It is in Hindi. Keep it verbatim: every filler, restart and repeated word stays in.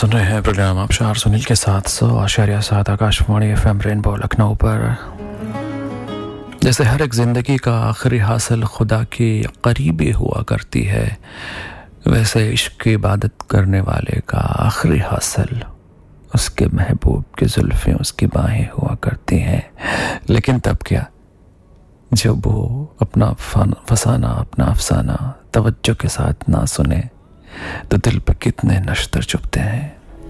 सुन रहे हैं प्रोग्राम आबशार सुनील के साथ सौ आशार्य सात Akashvani F M rainbow Lucknow पर। जैसे हर एक जिंदगी का आखिरी हासिल खुदा की करीबी हुआ करती है, वैसे इश्क की इबादत करने वाले का आखिरी हासिल उसके महबूब की जुल्फें, उसकी बाहें हुआ करती हैं। लेकिन तब क्या, जब वो अपना फसाना, अपना अफसाना तवज्जो के साथ ना सुने तो दिल पे कितने नश्तर चुभते हैं।